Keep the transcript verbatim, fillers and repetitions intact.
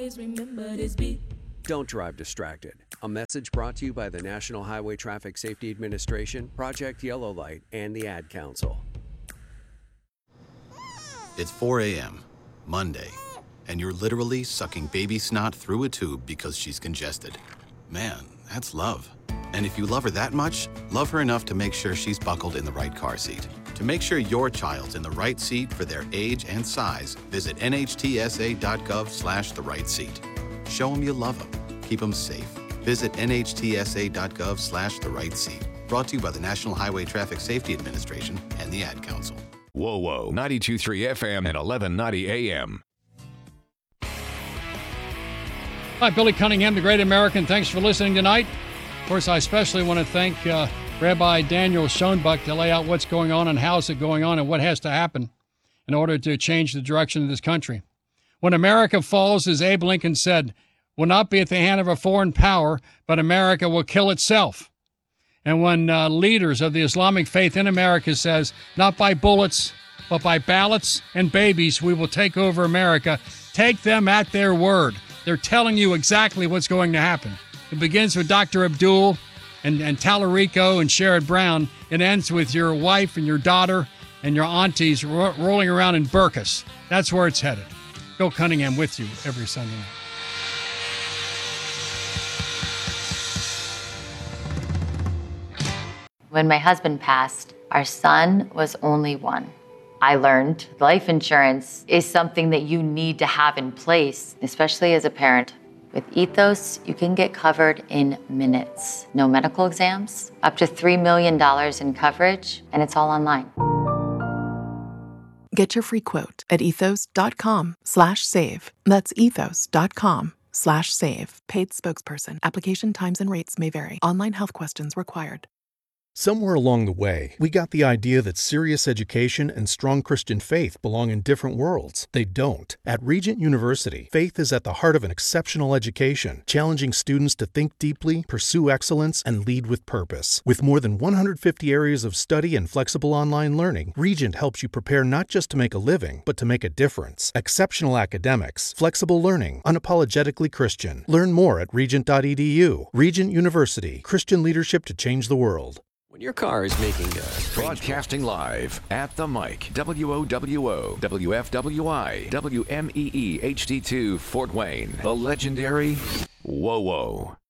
Remember this beat. Don't drive distracted. A message brought to you by the National Highway Traffic Safety Administration, Project Yellow Light, and the Ad Council. It's four a.m., Monday, and you're literally sucking baby snot through a tube because she's congested. Man, that's love. And if you love her that much, love her enough to make sure she's buckled in the right car seat. To make sure your child's in the right seat for their age and size, visit nhtsa.gov slash the right seat. Show them you love them. Keep them safe. Visit nhtsa.gov slash the right seat. Brought to you by the National Highway Traffic Safety Administration and the Ad Council. Whoa, whoa. ninety-two point three F M and eleven ninety A M. Hi, Billy Cunningham, the Great American. Thanks for listening tonight. Of course, I especially want to thank uh, Rabbi Daniel Schoenbuck to lay out what's going on and how's it going on and what has to happen in order to change the direction of this country. When America falls, as Abe Lincoln said, will not be at the hand of a foreign power, but America will kill itself. And when uh, leaders of the Islamic faith in America says, not by bullets, but by ballots and babies, we will take over America, take them at their word. They're telling you exactly what's going to happen. It begins with Doctor Abdul and, and Tallarico and Sherrod Brown. It ends with your wife and your daughter and your aunties ro- rolling around in burqas. That's where it's headed. Bill Cunningham with you every Sunday night. When my husband passed, our son was only one. I learned life insurance is something that you need to have in place, especially as a parent. With Ethos, you can get covered in minutes. No medical exams, up to three million dollars in coverage, and it's all online. Get your free quote at ethos.com slash save. That's ethos.com slash save. Paid spokesperson. Application times and rates may vary. Online health questions required. Somewhere along the way, we got the idea that serious education and strong Christian faith belong in different worlds. They don't. At Regent University, faith is at the heart of an exceptional education, challenging students to think deeply, pursue excellence, and lead with purpose. With more than one hundred fifty areas of study and flexible online learning, Regent helps you prepare not just to make a living, but to make a difference. Exceptional academics, flexible learning, unapologetically Christian. Learn more at regent dot e d u. Regent University, Christian leadership to change the world. When your car is making a Broadcasting live at the mic, W O W O, W F W I, W M E E H D two, Fort Wayne, the legendary Whoa Whoa.